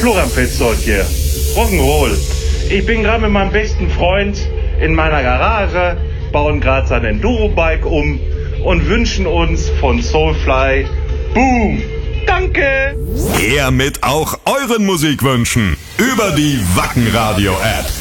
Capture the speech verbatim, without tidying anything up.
Florian Petzold hier. Rock'n'Roll. Ich bin gerade mit meinem besten Freund in meiner Garage, bauen gerade sein Enduro-Bike um und wünschen uns von Soulfly Boom. Danke! Her mit auch euren Musikwünschen über die Wacken Radio App.